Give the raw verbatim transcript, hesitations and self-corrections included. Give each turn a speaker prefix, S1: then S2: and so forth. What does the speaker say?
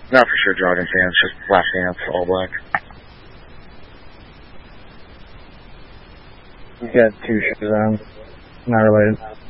S1: Not for sure jogging pants, just black pants, all black.
S2: He's got two shoes on. Not related.